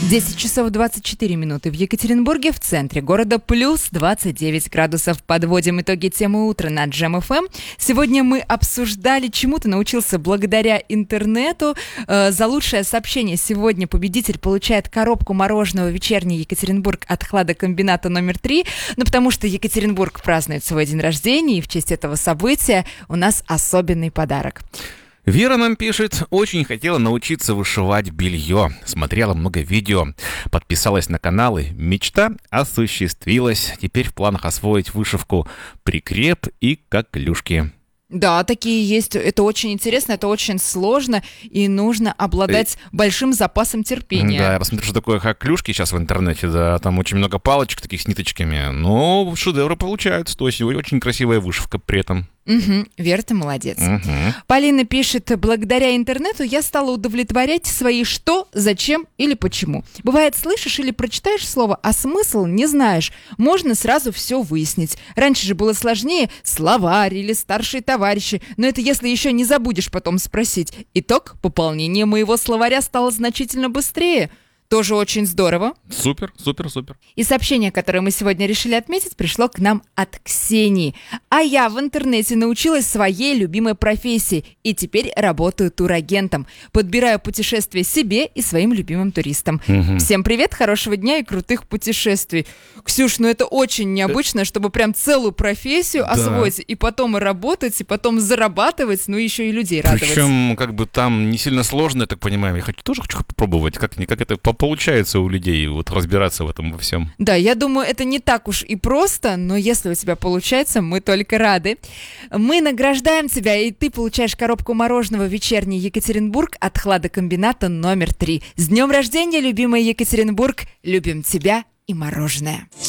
10 часов 24 минуты в Екатеринбурге, в центре города, плюс 29 градусов. Подводим итоги темы утра на Джем ФМ. Сегодня мы обсуждали, чему ты научился благодаря интернету. За лучшее сообщение сегодня победитель получает коробку мороженого «Вечерний Екатеринбург» от хладокомбината номер 3. Ну, потому что Екатеринбург празднует свой день рождения, и в честь этого события у нас особенный подарок. Вера нам пишет: очень хотела научиться вышивать белье. Смотрела много видео, подписалась на каналы. Мечта осуществилась. Теперь в планах освоить вышивку прикреп и коклюшки. Да, такие есть. Это очень интересно, это очень сложно, и нужно обладать большим запасом терпения. Да, я посмотрю, что такое коклюшки сейчас в интернете. Да, там очень много палочек таких с ниточками. Но шедевры получаются. То есть очень красивая вышивка при этом. Угу, Вера, ты молодец. Полина пишет: благодаря интернету я стала удовлетворять свои что, зачем или почему. Бывает, слышишь или прочитаешь слово, а смысл не знаешь. Можно сразу все выяснить. Раньше же было сложнее: словарь или старшие товарищи. Но это если еще не забудешь потом спросить. Итог: пополнение моего словаря стало значительно быстрее. Тоже очень здорово. Супер, супер, супер. И сообщение, которое мы сегодня решили отметить, пришло к нам от Ксении. А я в интернете научилась своей любимой профессии и теперь работаю турагентом. Подбираю путешествия себе и своим любимым туристам. Всем привет, хорошего дня и крутых путешествий. Ксюш, ну это очень необычно, чтобы прям целую профессию освоить, и потом и работать, и потом зарабатывать, ну еще и людей радовать. Причем как бы там не сильно сложно, я так понимаю. Я тоже хочу попробовать, как это получается у людей вот разбираться в этом во всем. Да, я думаю, это не так уж и просто, но если у тебя получается, мы только рады. Мы награждаем тебя, и ты получаешь коробку мороженого «Вечерний Екатеринбург» от хладокомбината номер 3. С днем рождения, любимый Екатеринбург! Любим тебя и мороженое!